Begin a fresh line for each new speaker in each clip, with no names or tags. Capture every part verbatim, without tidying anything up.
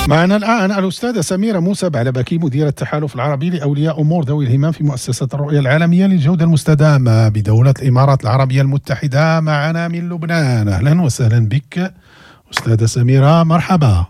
معنا الآن الأستاذة سميرة موسى بعلبكي، مديرة التحالف العربي لأولياء أمور ذوي الهمم في مؤسسة الرؤية العالمية للجودة المستدامة بدولة الإمارات العربية المتحدة، معنا من لبنان. أهلا وسهلا بك أستاذة سميرة، مرحبا.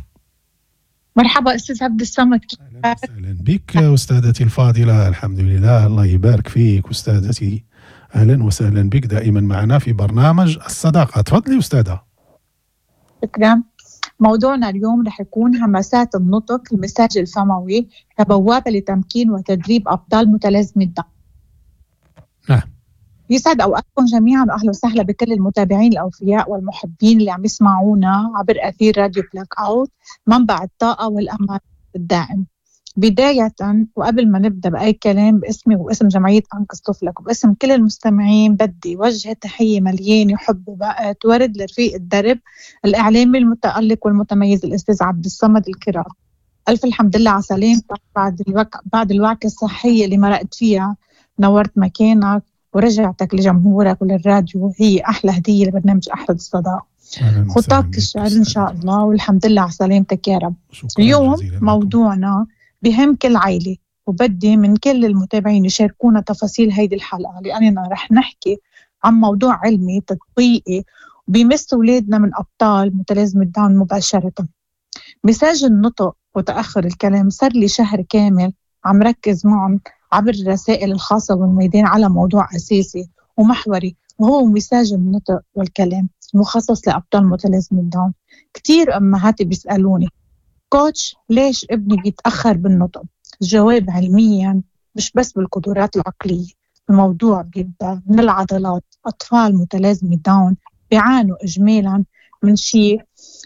مرحبا أستاذ عبد الصمد.
أهلا وسهلا بك أستاذتي الفاضلة. الحمد لله، الله يبارك فيك أستاذتي. أهلا وسهلا بك دائما معنا في برنامج الصداقة. تفضلي أستاذة.
شكرا. موضوعنا اليوم رح يكون همسات النطق، المساج الفموي كبوابة لتمكين وتدريب أبطال متلازمة داون.
نعم.
يسعد أوقاتكم جميعا، وأهلا وسهلا بكل المتابعين الأوفياء والمحبين اللي عم يسمعونا عبر أثير راديو بلاك أوت، منبع الطاقة والأمان الدائم. بداية وقبل ما نبدأ بأي كلام، باسمي واسم جمعية أنقذ طفلك وباسم كل المستمعين بدي وجه تحية مليانة حب وبقت ورد لرفيق الدرب الإعلامي المتألق والمتميز الأستاذ عبد الصمد الكرام. ألف الحمد لله على سلامتك بعد الوك... بعد الوعكة الصحية اللي مرقت فيها. نورت مكانك ورجعتك لجمهورك وللراديو، هي أحلى هدية لبرنامج أحلى الصداقة. خطاك الشعر إن شاء الله، والحمد لله على سلامتك يا رب. اليوم موضوعنا بهم كل عائلة، وبدي من كل المتابعين يشاركونا تفاصيل هيدي الحلقة، لأننا رح نحكي عن موضوع علمي تطبيقي بيمس أولادنا من أبطال متلازمة داون مباشرة. مساج النطق وتأخر الكلام صار لي شهر كامل عم ركز معهم عبر الرسائل الخاصة والميدان على موضوع أساسي ومحوري، وهو مساج النطق والكلام مخصص لأبطال متلازمة داون. كتير أمهاتي بيسألوني كوتش ليش ابني بيتأخر بالنطق؟ الجواب علميا مش بس بالقدرات العقلية، الموضوع بيبدأ من العضلات. أطفال متلازمة داون بيعانوا إجمالا من شيء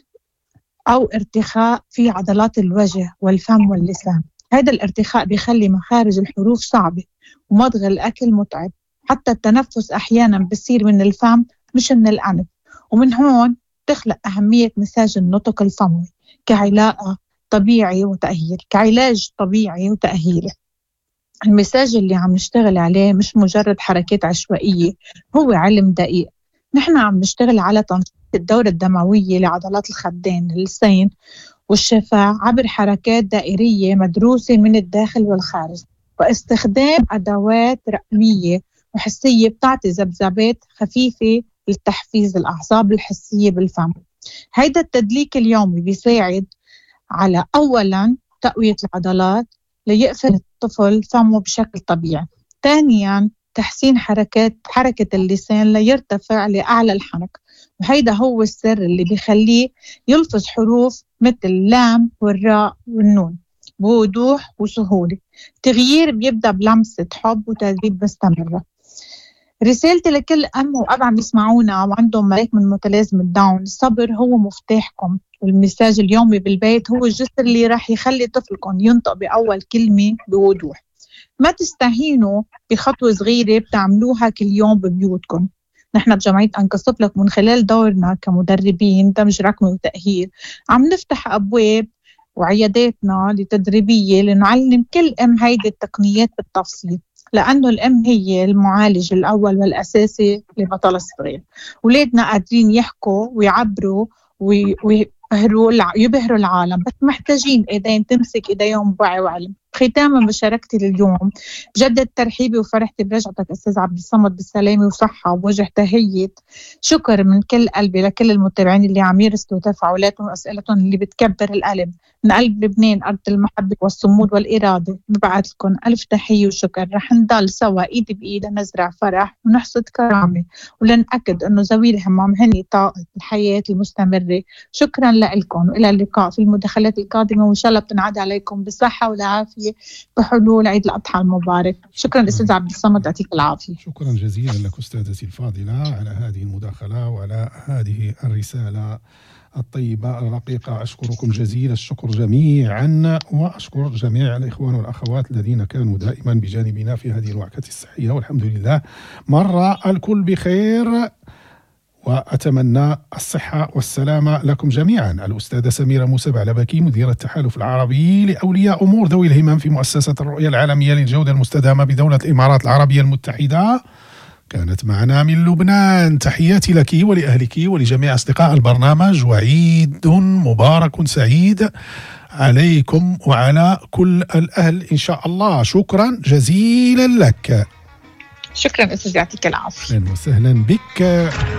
أو ارتخاء في عضلات الوجه والفم واللسان. هذا الارتخاء بيخلي مخارج الحروف صعبة ومضغ الأكل متعب، حتى التنفس أحيانا بيصير من الفم مش من الأنف. ومن هون تخلق أهمية مساج النطق الفموي كعلاقة طبيعي وتأهيل كعلاج طبيعي وتأهيلي. المساج اللي عم نشتغل عليه مش مجرد حركات عشوائية، هو علم دقيق. نحن عم نشتغل على تنشيط الدورة الدموية لعضلات الخدين، اللسان والشفاه عبر حركات دائرية مدروسة من الداخل والخارج، واستخدام أدوات رقمية وحسية بتعطي ذبذبات خفيفة لتحفيز الأعصاب الحسية بالفم. هيدا التدليك اليومي بيساعد على أولاً تقوية العضلات ليقفل الطفل فمه بشكل طبيعي. ثانياً تحسين حركات حركة اللسان ليرتفع لأعلى الحنك، وهيدا هو السر اللي بيخليه يلفظ حروف مثل اللام والراء والنون بوضوح وسهولة. تغيير بيبدأ بلمسة حب وتدريب مستمرة. رسالتي لكل أم وأب عم يسمعونا وعندهم ملاك من متلازمة داون، الصبر هو مفتاحكم، والمساج اليومي بالبيت هو الجسر اللي راح يخلي طفلكم ينطق بأول كلمة بوضوح. ما تستهينوا بخطوة صغيرة بتعملوها كل يوم ببيوتكم. نحن بجمعية أنقذ طفلك من خلال دورنا كمدربين دمج رقمي وتأهيل عم نفتح أبواب وعياداتنا لتدريبية لنعلم كل أم هيدي التقنيات بالتفصيل، لأنه الأم هي المعالج الأول والأساسي لبطل الصغير. ولادنا قادرين يحكوا ويعبروا ويبهروا يبهروا العالم، بس محتاجين إيدين تمسك إيديهم بوعي وعلم. ختاما بشاركتي لليوم بجدد ترحيبي وفرحتي برجعتك أستاذ عبد الصمد بالسلامة وصحة، ووجه تحية شكر من كل قلبي لكل المتابعين اللي عم يرسلوا تفاعلاتهم وأسئلتهم اللي بتكبر القلب. من قلب لبنان أرض المحبة والصمود والإرادة ببعث لكم ألف تحية وشكر. رح نضل سوا إيد بإيد نزرع فرح ونحصد كرامة، ولنأكد أنه ذوي الهمم هن طاقة الحياة المستمرة. شكرا لكم وإلى اللقاء في المداخلات القادمة، وإن شاء الله بتنعاد عليكم بالصحة والعافية بحلول عيد الأضحى المبارك. شكرا أستاذ عبد الصمد، يعطيك العافية.
شكرا جزيلا لك أستاذتي الفاضلة على هذه المداخلة وعلى هذه الرسالة الطيبة الرقيقة. أشكركم جزيل الشكر جميعا، وأشكر جميع الإخوان والأخوات الذين كانوا دائما بجانبنا في هذه الوعكة الصحية، والحمد لله مر الكل بخير، وأتمنى الصحة والسلامة لكم جميعا. الأستاذة سميرة موسى بعلبكي، مديرة التحالف العربي لأولياء أمور ذوي الهمم في مؤسسة الرؤية العالمية للجودة المستدامة بدولة الإمارات العربية المتحدة، كانت معنا من لبنان. تحياتي لك ولأهلك ولجميع أصدقاء البرنامج، وعيد مبارك سعيد عليكم وعلى كل الأهل إن شاء الله. شكرا جزيلا لك.
شكرا أستاذ، يعطيك العافية.
أهلا وسهلا بك.